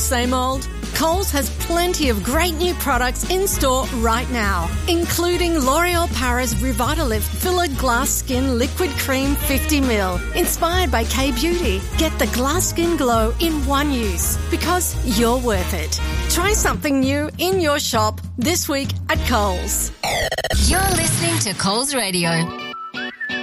same old? Coles has plenty of great new products in store right now, including L'Oreal Paris Revitalift Filler Glass Skin Liquid Cream 50ml, inspired by K-Beauty. Get the glass skin glow in one use, because you're worth it. Try something new in your shop this week at Coles. You're listening to Coles Radio.